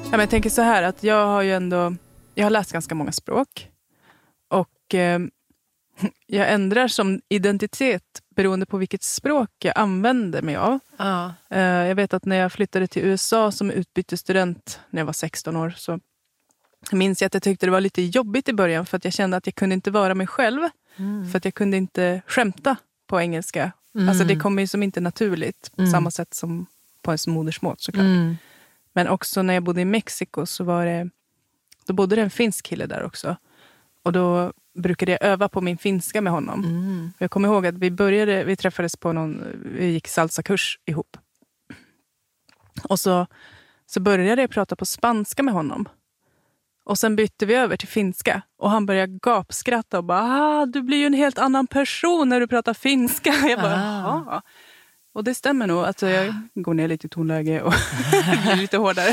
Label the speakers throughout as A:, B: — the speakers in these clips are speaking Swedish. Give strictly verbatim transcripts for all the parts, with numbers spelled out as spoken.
A: Ja, men jag tänker så här att jag har ju ändå, jag har läst ganska många språk. Och eh, jag ändrar som identitet beroende på vilket språk jag använder mig av.
B: Ja.
A: Eh, jag vet att när jag flyttade till U S A som utbytesstudent när jag var sexton år så minns jag att jag tyckte det var lite jobbigt i början för att jag kände att jag kunde inte vara mig själv. Mm. För att jag kunde inte skämta på engelska. Mm. Alltså det kommer ju som inte naturligt på mm. samma sätt som på ens modersmål såklart. Mm. Men också när jag bodde i Mexiko så var det, då bodde det en finsk kille där också. Och då brukade jag öva på min finska med honom. Mm. Jag kommer ihåg att vi började, vi träffades på någon, vi gick salsakurs ihop. Och så, så började jag prata på spanska med honom. Och sen bytte vi över till finska. Och han började gapskratta och bara, ah, du blir ju en helt annan person när du pratar finska. Jag bara, ja. Och det stämmer nog. Alltså jag går ner lite i tonläge och blir lite hårdare.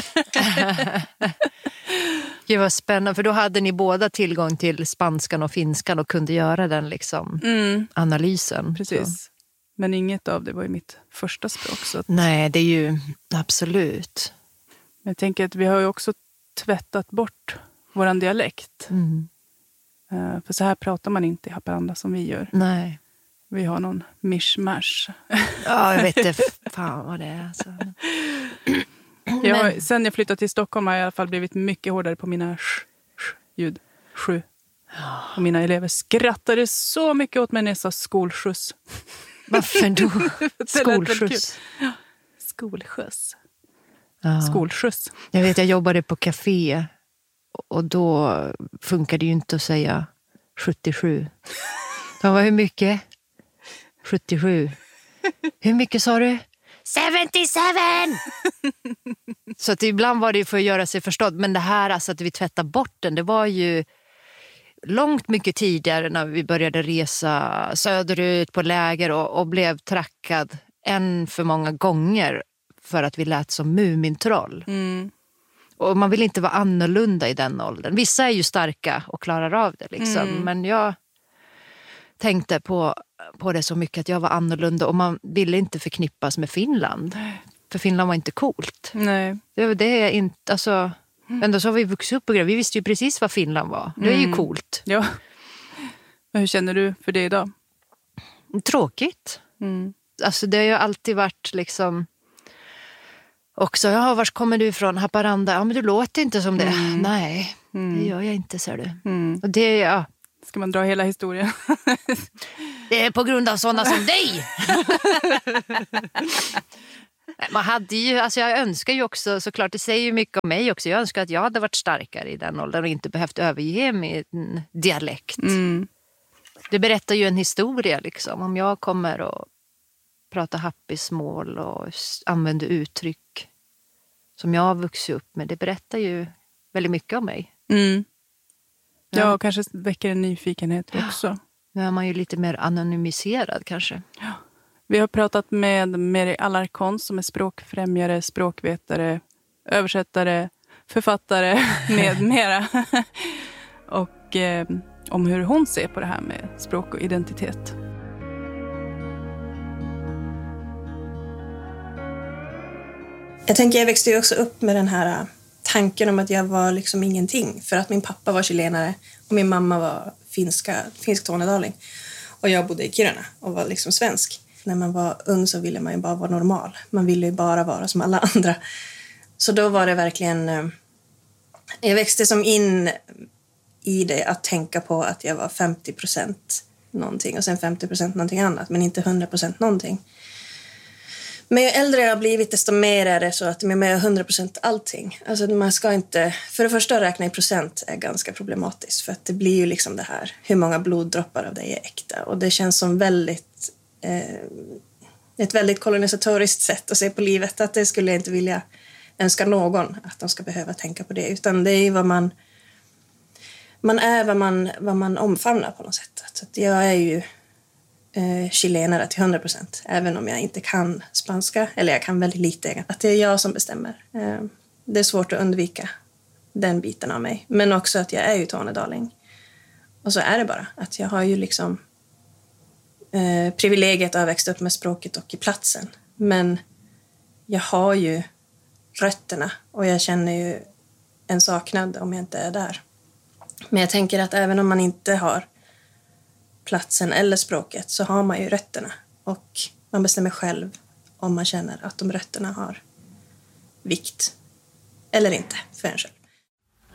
B: Det var spännande, för då hade ni båda tillgång till spanskan och finskan och kunde göra den liksom mm. analysen.
A: Precis. Så. Men inget av det var ju mitt första språk. Så att...
B: Nej, det är ju absolut.
A: Men jag tänker att vi har ju också tvättat bort våran dialekt. Mm. Uh, för så här pratar man inte i Haparanda som vi gör.
B: Nej.
A: Vi har någon mishmash.
B: Ja, jag vet inte. Fan vad det är. Alltså.
A: Jag har, sen jag flyttade till Stockholm har jag i alla fall blivit mycket hårdare på mina sh, sh, ljud. Sju. Och mina elever skrattade så mycket åt mig när jag sa skolskjuts.
B: Varför då? Skolskjuts.
A: Ja, skolskjuts.
B: Ja.
A: Skolskjuts.
B: Jag vet, jag jobbade på café och då funkade det ju inte att säga sjuttiosju. De var hur mycket? sjuttiosju. Hur mycket sa du? sjuttiosju! Så att ibland var det för att göra sig förstådd. Men det här alltså att vi tvättar bort den, det var ju långt mycket tidigare när vi började resa söderut på läger och, och blev trackad en för många gånger för att vi lät som Mumintroll. Mm. Och man vill inte vara annorlunda i den åldern. Vissa är ju starka och klarar av det liksom. Mm. Men jag tänkte på, på det så mycket att jag var annorlunda och man ville inte förknippas med Finland. För Finland var inte coolt.
A: Nej.
B: Det, det är inte, alltså, ändå så har vi vuxit upp och grejer. Vi visste ju precis vad Finland var. Det är ju
A: mm.
B: coolt.
A: Ja. Men hur känner du för det idag?
B: Tråkigt.
A: Mm.
B: Alltså det har ju alltid varit liksom också, ja, var kommer du ifrån? Haparanda? Ja, men du låter inte som det. Mm. Nej, mm. det gör jag inte, ser du. Mm. Och det, ja.
A: Ska man dra hela historien?
B: Det är på grund av sådana som dig! Man hade ju, alltså jag önskar ju också, såklart det säger ju mycket om mig också, jag önskar att jag hade varit starkare i den åldern och inte behövt överge min dialekt. Mm. Det berättar ju en historia liksom, om jag kommer och pratar happismål och använder uttryck som jag har vuxit upp med, det berättar ju väldigt mycket om mig.
A: Mm. Ja, ja, och kanske väcker en nyfikenhet också. Ja.
B: Nu är man ju lite mer anonymiserad kanske.
A: Ja. Vi har pratat med Meri Alarcon som är språkfrämjare, språkvetare, översättare, författare med mera. Och eh, om hur hon ser på det här med språk och identitet.
C: Jag tänker, jag växte ju också upp med den här tanken om att jag var liksom ingenting. För att min pappa var chilenare och min mamma var finska, finsk tornedaling. Och jag bodde i Kiruna och var liksom svensk. När man var ung så ville man ju bara vara normal. Man ville ju bara vara som alla andra. Så då var det verkligen... Jag växte som in i det att tänka på att jag var femtio procent någonting. Och sen femtio procent någonting annat. Men inte hundra procent någonting. Men ju äldre jag har blivit desto mer är det så att jag är med hundra procent allting. Alltså man ska inte... För det första räkna i procent är ganska problematiskt. För att det blir ju liksom det här. Hur många bloddroppar av dig är äkta. Och det känns som väldigt... Eh, ett väldigt kolonisatoriskt sätt att se på livet. Att det skulle jag inte vilja önska någon. Att de ska behöva tänka på det. Utan det är vad man... Man är vad man, vad man omfamnar på något sätt. Så att jag är ju... Eh, chilenare till hundra procent. Även om jag inte kan spanska. Eller jag kan väldigt lite. Att det är jag som bestämmer. Eh, det är svårt att undvika den biten av mig. Men också att jag är ju tornedaling. Och så är det bara. Att jag har ju liksom eh, privilegiet att ha växt upp med språket och i platsen. Men jag har ju rötterna. Och jag känner ju en saknad om jag inte är där. Men jag tänker att även om man inte har platsen eller språket så har man ju rötterna. Och man bestämmer själv om man känner att de rötterna har vikt eller inte för en själv.